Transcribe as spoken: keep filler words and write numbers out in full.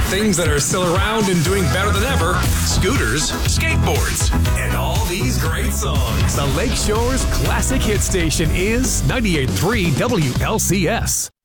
things that are still around and doing better than ever, scooters, skateboards, and all these great songs. The Lakeshore's classic hit station is ninety-eight point three W L C S.